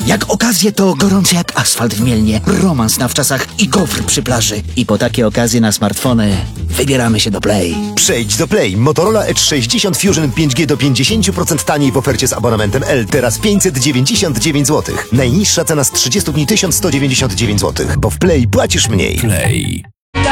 Jak okazje to gorący jak asfalt w Mielnie, romans na wczasach i gofr przy plaży. I po takie okazje na smartfony wybieramy się do Play. Przejdź do Play. Motorola Edge 60 Fusion 5G do 50% taniej w ofercie z abonamentem L. Teraz 599 zł. Najniższa cena z 30 dni 1199 zł, bo w Play płacisz mniej. Play.